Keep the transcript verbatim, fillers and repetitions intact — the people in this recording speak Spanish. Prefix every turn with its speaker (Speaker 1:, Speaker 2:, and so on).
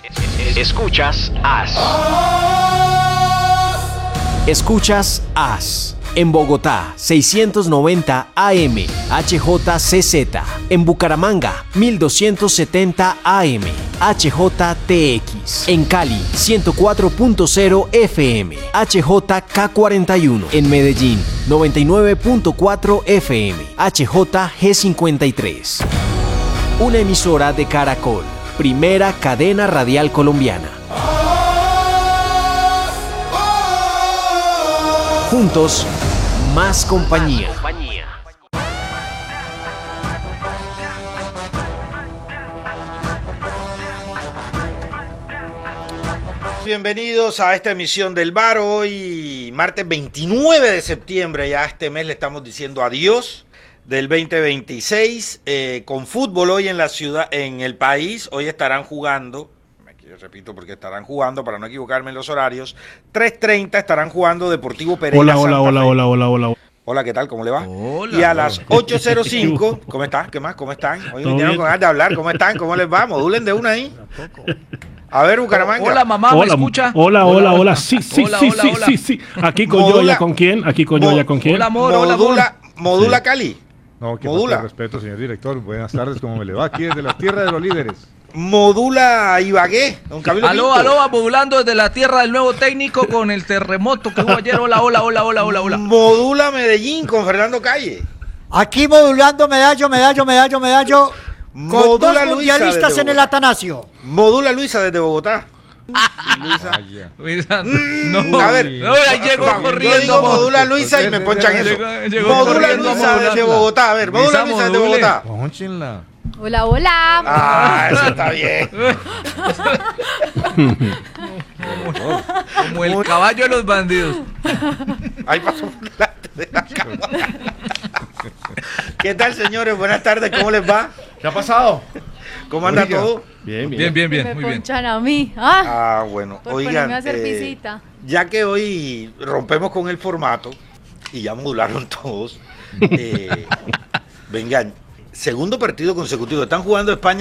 Speaker 1: Escuchas A S. Escuchas A S. En Bogotá, seiscientos noventa A M, H J C Z. En Bucaramanga, mil doscientos setenta A M, H J T X. En Cali, ciento cuatro punto cero F M, H J K cuarenta y uno. En Medellín, noventa y nueve punto cuatro F M, H J G cincuenta y tres. Una emisora de Caracol, primera cadena radial colombiana. Juntos, más compañía.
Speaker 2: Bienvenidos a esta emisión del Bar. Hoy, martes veintinueve de septiembre, ya este mes le estamos diciendo adiós del veinte veintiséis. Eh, con fútbol hoy en la ciudad, en el país, hoy estarán jugando. Yo repito porque estarán jugando, para no equivocarme en los horarios, tres treinta estarán jugando Deportivo Pereira.
Speaker 3: Hola, hola, hola, hola, hola, hola.
Speaker 2: Hola, ¿qué tal? ¿Cómo le va?
Speaker 3: Hola,
Speaker 2: y a
Speaker 3: hola.
Speaker 2: las ocho cero cinco, ¿cómo están? ¿Qué más? ¿Cómo están? Hoy vinieron con ganas de hablar, ¿cómo están? ¿Cómo les va? Modulen de una ahí. A ver, Bucaramanga.
Speaker 4: Hola, mamá, ¿me
Speaker 3: Hola,
Speaker 4: escucha?
Speaker 3: Hola, hola, hola, sí, sí,
Speaker 4: Hola,
Speaker 3: sí,
Speaker 4: hola,
Speaker 3: sí,
Speaker 4: hola.
Speaker 3: sí, sí. Aquí con
Speaker 2: Modula.
Speaker 3: Yoya, ¿con quién? Aquí con
Speaker 2: Mo-
Speaker 3: Yoya, ¿con quién?
Speaker 4: Hola, amor, hola, amor.
Speaker 2: Modula, Modula
Speaker 3: Sí.
Speaker 2: Cali.
Speaker 5: No, que
Speaker 2: Modula.
Speaker 5: falta de respeto, señor director. Buenas tardes, ¿cómo me le va? Aquí desde la tierra de los líderes.
Speaker 2: Modula Ibagué, don Camilo
Speaker 4: Aló,
Speaker 2: Pinto.
Speaker 4: aló, modulando desde la tierra del nuevo técnico con el terremoto que hubo ayer. Hola, hola, hola, hola, hola, hola.
Speaker 2: Modula Medellín con Fernando Calle.
Speaker 6: Aquí modulando medallo, medallo, medallo, medallo. Con
Speaker 2: Modula
Speaker 6: dos
Speaker 2: Luisa
Speaker 6: mundialistas
Speaker 2: desde
Speaker 6: en el
Speaker 2: Bogotá.
Speaker 6: Atanasio.
Speaker 2: Modula Luisa desde Bogotá.
Speaker 5: Vaya.
Speaker 4: Luisa,
Speaker 2: Mm,
Speaker 4: no,
Speaker 2: a ver,
Speaker 4: no, ahí llegó
Speaker 2: vamos,
Speaker 4: corriendo.
Speaker 2: Yo digo
Speaker 4: mo-
Speaker 2: Modula Luisa y me ponchan eso.
Speaker 4: Llegó- llegó
Speaker 2: Modula
Speaker 4: corriendo
Speaker 2: Luisa
Speaker 4: Modula.
Speaker 2: desde Bogotá. A ver, Modula
Speaker 4: Luisa
Speaker 2: Luisa desde
Speaker 4: module.
Speaker 2: Bogotá.
Speaker 5: Pónchenla.
Speaker 7: Hola, hola.
Speaker 2: Ah, eso está bien.
Speaker 4: Como el caballo de los bandidos.
Speaker 2: Ahí pasó por delante de la cámara. ¿Qué tal, señores? Buenas tardes, ¿cómo les va?
Speaker 3: ¿Qué ha pasado?
Speaker 2: ¿Cómo anda
Speaker 5: Oiga.
Speaker 2: todo?
Speaker 3: Bien,
Speaker 4: Bien, bien, bien,
Speaker 7: Me
Speaker 4: muy bien.
Speaker 7: ponchan a mí. Ah,
Speaker 2: Ah, bueno,
Speaker 7: por
Speaker 2: oigan,
Speaker 7: ponerme a hacer
Speaker 2: eh,
Speaker 7: visita.
Speaker 2: ya que hoy rompemos con el formato y ya modularon todos, eh, vengan, segundo partido consecutivo, están jugando España